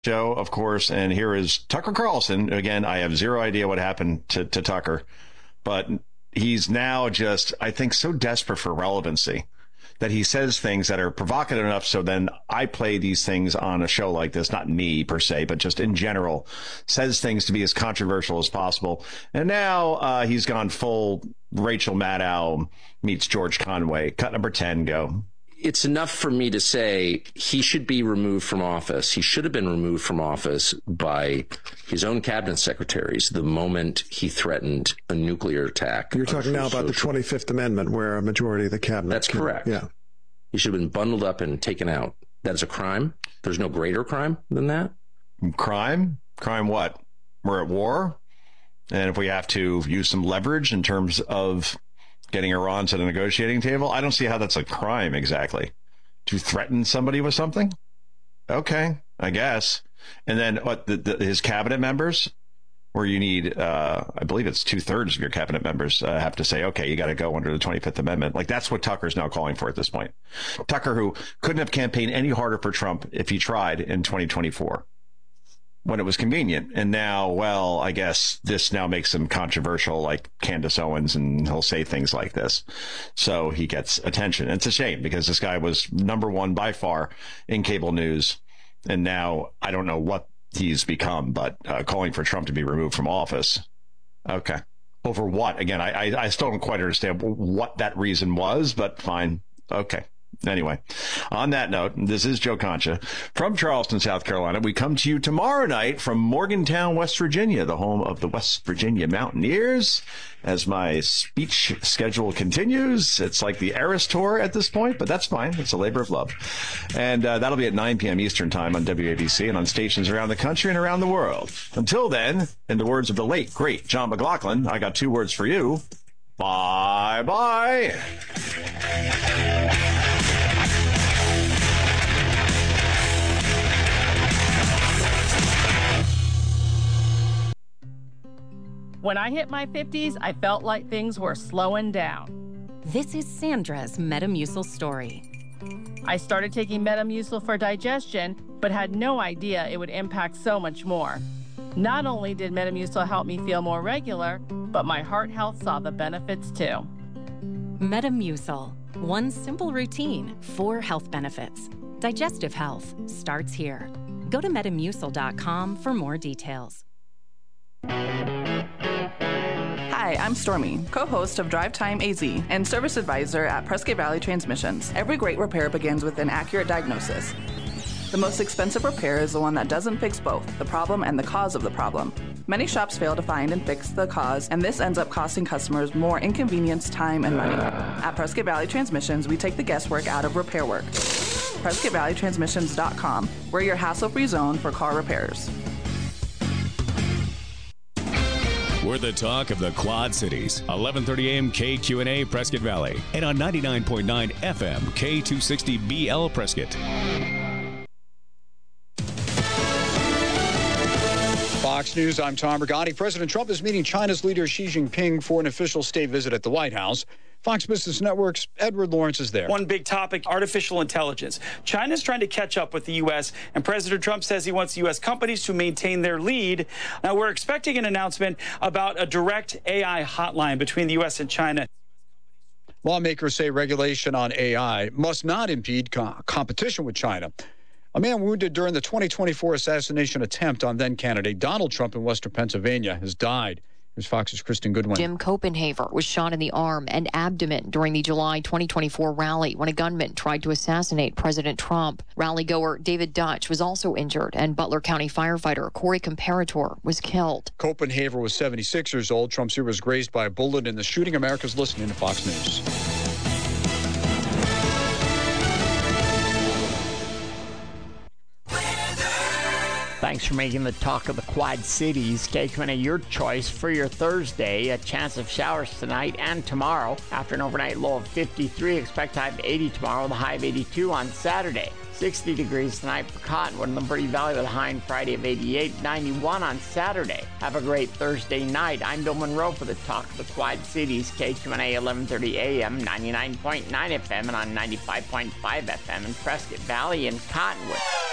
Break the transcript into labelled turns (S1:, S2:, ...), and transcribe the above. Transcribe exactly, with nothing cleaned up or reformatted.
S1: show, of course, and here is Tucker Carlson. Again, I have zero idea what happened to, to Tucker, but he's now just, I think, so desperate for relevancy that he says things that are provocative enough. So then I play these things on a show like this, not me per se, but just in general, says things to be as controversial as possible. And now uh, he's gone full Rachel Maddow meets George Conway. Cut number ten, go.
S2: It's enough for me to say he should be removed from office. He should have been removed from office by his own cabinet secretaries the moment he threatened a nuclear attack.
S3: You're talking now about the twenty-fifth Amendment, where a majority of the cabinet.
S2: That's
S3: can,
S2: correct.
S3: Yeah.
S2: He should have been bundled up and taken out. That is a crime. There's no greater crime than that.
S1: Crime? Crime what? We're at war. And if we have to use some leverage in terms of getting Iran to the negotiating table, I don't see how that's a crime exactly. To threaten somebody with something? Okay, I guess. And then what, the, the, his cabinet members, where you need, uh, I believe it's two thirds of your cabinet members uh, have to say, okay, you got to go under the twenty-fifth Amendment. Like, that's what Tucker's now calling for at this point. Tucker, who couldn't have campaigned any harder for Trump if he tried in twenty twenty-four. When it was convenient. And now, well, I guess this now makes him controversial, like Candace Owens, and he'll say things like this. So he gets attention. It's a shame because this guy was number one by far in cable news. And now I don't know what he's become, but uh, calling for Trump to be removed from office. Okay. Over what? Again, I, I, I still don't quite understand what that reason was, but fine. Okay. Anyway, on that note, this is Joe Concha from Charleston, South Carolina. We come to you tomorrow night from Morgantown, West Virginia, the home of the West Virginia Mountaineers. As my speech schedule continues, it's like the Eras Tour at this point, but that's fine. It's a labor of love. And uh, that'll be at nine p.m. Eastern time on W A B C and on stations around the country and around the world. Until then, in the words of the late, great John McLaughlin, I got two words for you. Bye-bye.
S4: When I hit my fifties, I felt like things were slowing down.
S5: This is Sandra's Metamucil story.
S4: I started taking Metamucil for digestion, but had no idea it would impact so much more. Not only did Metamucil help me feel more regular, but my heart health saw the benefits too.
S5: Metamucil, one simple routine, four health benefits. Digestive health starts here. Go to metamucil dot com for more details.
S6: Hi, I'm Stormy, co-host of Drive Time A Z and service advisor at Prescott Valley Transmissions. Every great repair begins with an accurate diagnosis. The most expensive repair is the one that doesn't fix both, the problem and the cause of the problem. Many shops fail to find and fix the cause, and this ends up costing customers more inconvenience, time, and money. At Prescott Valley Transmissions, we take the guesswork out of repair work. Prescott Valley Transmissions dot com. We're your hassle-free zone for car repairs.
S7: We're the talk of the Quad Cities. eleven thirty a.m. K Q and A Prescott Valley. And on ninety-nine point nine F M K two sixty B L Prescott.
S8: Fox News, I'm Tom Brigani. President Trump is meeting China's leader Xi Jinping for an official state visit at the White House. Fox Business Network's Edward Lawrence is there.
S9: One big topic, artificial intelligence. China's trying to catch up with the U S, and President Trump says he wants U S companies to maintain their lead. Now, we're expecting an announcement about a direct A I hotline between the U S and China.
S8: Lawmakers say regulation on A I must not impede co- competition with China. A man wounded during the twenty twenty-four assassination attempt on then-candidate Donald Trump in Western Pennsylvania has died. Here's Fox's Kristen Goodwin.
S10: Jim Copenhaver was shot in the arm and abdomen during the July twenty twenty-four rally when a gunman tried to assassinate President Trump. Rally-goer David Dutch was also injured, and Butler County firefighter Corey Comparator was killed.
S8: Copenhaver was seventy-six years old. Trump's ear was grazed by a bullet in the shooting. America's listening to Fox News.
S11: Thanks for making the talk of the Quad Cities. K Q and A, your choice for your Thursday. A chance of showers tonight and tomorrow. After an overnight low of fifty-three, expect high of eighty tomorrow, the high of eighty-two on Saturday. sixty degrees tonight for Cottonwood and Liberty Valley with a high and Friday of eighty-eight, ninety-one on Saturday. Have a great Thursday night. I'm Bill Monroe for the talk of the Quad Cities. K Q and A, eleven thirty a m, ninety-nine point nine F M, and on ninety-five point five F M in Prescott Valley and Cottonwood.